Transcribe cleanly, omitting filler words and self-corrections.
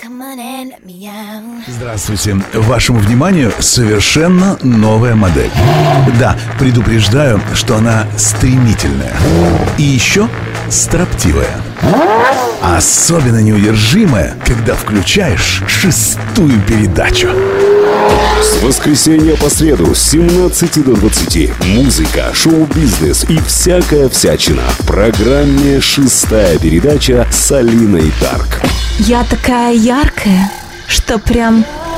Здравствуйте. Вашему вниманию совершенно новая модель. Да, предупреждаю, что она стремительная. И еще строптивая. Особенно неудержимая, когда включаешь 6-ю передачу. С воскресенья по среду с 17 до 20. Музыка, шоу-бизнес и всякая всячина. В программе «6-я передача» с Алиной Дарк. Я такая яркая, что прям